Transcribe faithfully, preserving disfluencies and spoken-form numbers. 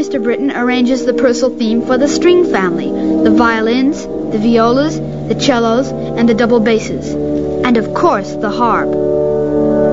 Mister Britton arranges the Purcell theme for the string family, the violins, the violas, the cellos, and the double basses, and of course the harp.